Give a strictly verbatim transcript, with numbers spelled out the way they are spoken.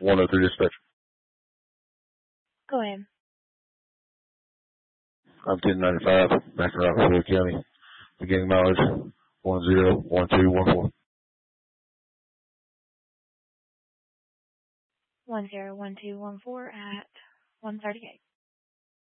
one oh three dispatch. Go ahead. I'm ten ninety-five, backing around Fayette County. Beginning mileage one zero one two one four. One zero one two one four at one thirty-eight.